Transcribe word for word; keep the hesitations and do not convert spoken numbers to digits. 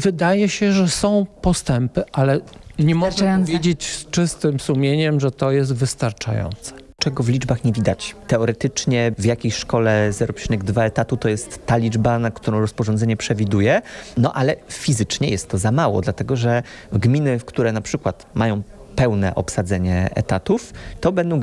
Wydaje się, że są postępy, ale nie można Wystarczające. powiedzieć z czystym sumieniem, że to jest wystarczające. Czego w liczbach nie widać. Teoretycznie w jakiejś szkole zero przecinek dwa etatu to jest ta liczba, na którą rozporządzenie przewiduje, no ale fizycznie jest to za mało, dlatego że gminy, które na przykład mają pełne obsadzenie etatów, to będą